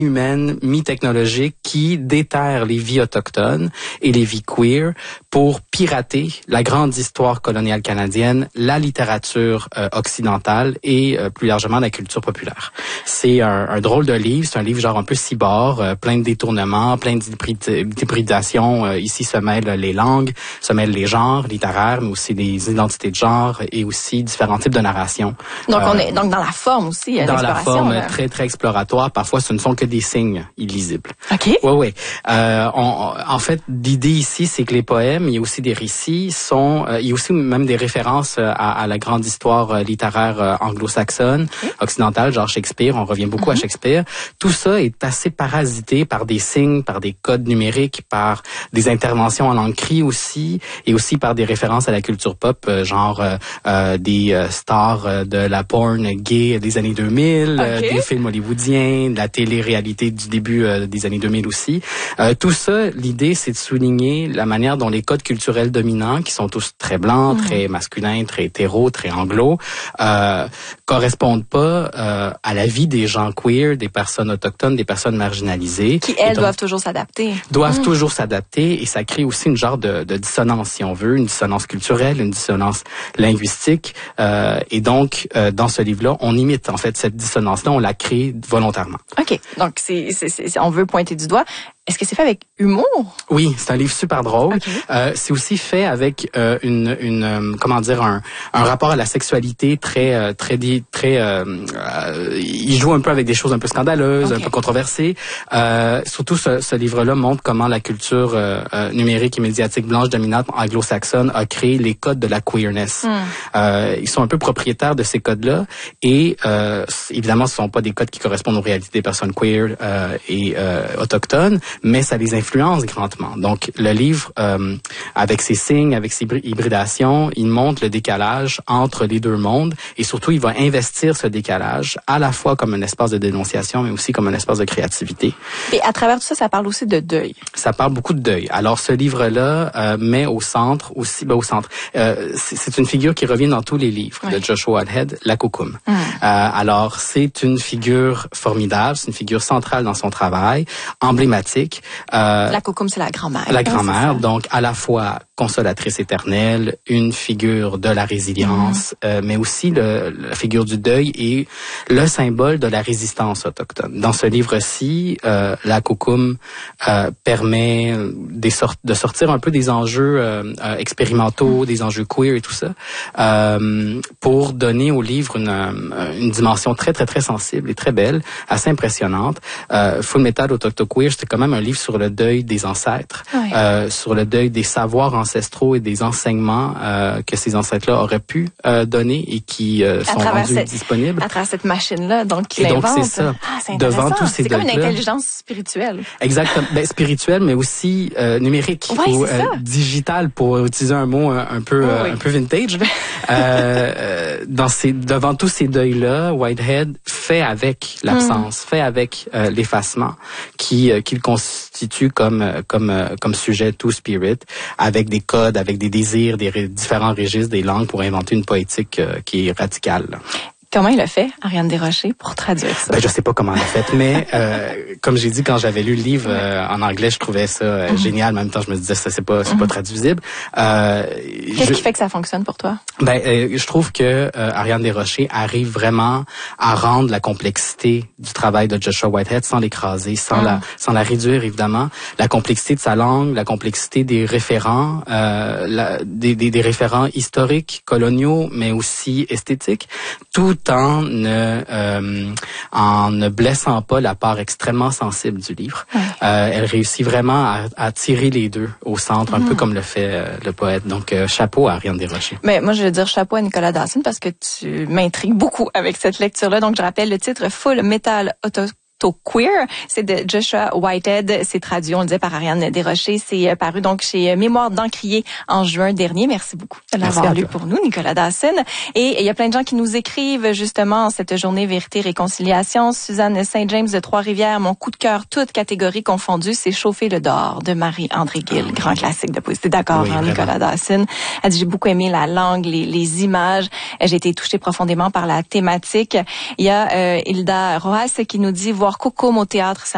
humaine, mi-technologique qui déterre les vies autochtones et les vies queer pour pirater la grande histoire coloniale canadienne, la littérature occidentale et plus largement la culture populaire. C'est un drôle de livre, c'est un livre genre un peu cibord, plein de détournements, plein d'hybridations. Ici se mêlent les langues, se mêlent les genres littéraires, mais aussi les identités de genre et aussi différents types de narration. Donc on est donc dans la forme aussi, dans la forme très très exploratoire. Parfois, ce ne sont que des signes illisibles. OK. Oui. En fait, l'idée ici, c'est que les poèmes, il y a aussi des récits, il y a aussi même des références à la grande histoire littéraire anglo-saxonne, occidentale, genre Shakespeare. On revient beaucoup à Shakespeare. Tout ça est assez parasité par des signes, par des codes numériques, par des interventions en langue cri aussi, et aussi par des références à la culture pop, genre des stars de la porn gay des années 2000, des films hollywoodiens, de la télé-réalité du début des années 2000 aussi. Tout ça, l'idée, c'est de souligner la manière dont les codes culturels dominants, qui sont tous très blancs, très masculins, très hétéros, très anglo, correspondent pas à la vie des gens queer, des personnes autochtones, des personnes marginalisées. Qui, elles, doivent toujours s'adapter. Doivent toujours s'adapter, et ça crée aussi une genre de dissonance, si on veut, une dissonance culturelle, une dissonance linguistique. Et donc, dans ce livre-là, on imite en fait cette dissonance-là, on la crée volontairement. OK. Donc, on veut pointer du doigt. Est-ce que c'est fait avec humour? Oui, c'est un livre super drôle. C'est aussi fait avec comment dire, un rapport à la sexualité très il joue un peu avec des choses un peu scandaleuses, un peu controversées. Surtout ce livre-là montre comment la culture numérique et médiatique blanche dominante anglo-saxonne a créé les codes de la queerness. Ils sont un peu propriétaires de ces codes-là, et évidemment, ce sont pas des codes qui correspondent aux réalités des personnes queer et autochtones, mais ça les influence grandement. Donc, le livre, avec ses signes, avec ses hybridations, il montre le décalage entre les deux mondes, et surtout, il va investir ce décalage à la fois comme un espace de dénonciation, mais aussi comme un espace de créativité. Et à travers tout ça, ça parle aussi de deuil. Ça parle beaucoup de deuil. Alors, ce livre-là met au centre aussi, c'est une figure qui revient dans tous les livres de Joshua Whitehead, la Kokum. Alors, c'est une figure formidable, c'est une figure centrale dans son travail, emblématique. La Kokum, c'est la grand-mère. La grand-mère, donc à la fois consolatrice éternelle, une figure de la résilience, mais aussi la figure du deuil et le symbole de la résistance autochtone. Dans ce livre-ci, la Kokum permet de sortir un peu des enjeux expérimentaux, des enjeux queer et tout ça, pour donner au livre une dimension très, très, très sensible et très belle, assez impressionnante. Full Metal Autochtoqueer, c'était quand même un livre sur le deuil des ancêtres, sur le deuil des savoirs ancestraux et des enseignements que ces ancêtres-là auraient pu donner et qui sont rendus disponibles. À travers cette machine-là, donc qu'il invente. Donc, c'est ça. C'est devant tous ces deuils-là. C'est comme une intelligence spirituelle. Exactement. Spirituelle, mais aussi numérique ou digital, pour utiliser un mot un peu vintage. Devant tous ces deuils-là, Whitehead fait avec l'absence, fait avec l'effacement qu'il constitue comme sujet to spirit, avec des codes, avec des désirs, des différents registres, des langues pour inventer une poétique qui est radicale. Comment il a fait, Ariane Desrochers, pour traduire ça? Je sais pas comment il a fait, mais comme j'ai dit, quand j'avais lu le livre en anglais, je trouvais ça génial. En même temps, je me disais ça c'est pas traduisible. Qu'est-ce qui fait que ça fonctionne pour toi? Je trouve que Ariane Desrochers arrive vraiment à rendre la complexité du travail de Joshua Whitehead sans l'écraser, sans la réduire évidemment. La complexité de sa langue, la complexité des référents, des référents historiques, coloniaux, mais aussi esthétiques, tout en ne blessant pas la part extrêmement sensible du livre. Elle réussit vraiment à tirer les deux au centre, un peu comme le fait le poète. Donc, chapeau à Ariane Desrochers. Mais moi, je veux dire chapeau à Nicolas Dawson parce que tu m'intrigues beaucoup avec cette lecture-là. Donc, je rappelle le titre Full Metal Autochtoqueer, c'est de Joshua Whitehead, c'est traduit, on le disait, par Ariane Desrochers, c'est paru donc chez Mémoire d'Encrier en juin dernier. Merci beaucoup de l'avoir lu pour nous, Nicolas Dawson. Et il y a plein de gens qui nous écrivent justement en cette journée Vérité-Réconciliation. Suzanne Saint-James de Trois-Rivières, mon coup de cœur, toutes catégories confondues, c'est Chauffer le dehors de Marie-André Gill, grand classique de poésie. D'accord, Nicolas Dawson. Elle dit, j'ai beaucoup aimé la langue, les images. J'ai été touchée profondément par la thématique. Il y a Hilda Roas qui nous dit, voir Kokum au théâtre, ça